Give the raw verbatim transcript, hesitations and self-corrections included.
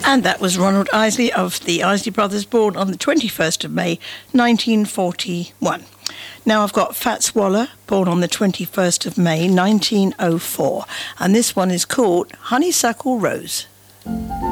And that was Ronald Isley of the Isley Brothers, born on the twenty-first of May, nineteen forty-one. Now I've got Fats Waller, born on the twenty-first of May, nineteen oh four. And this one is called Honeysuckle Rose.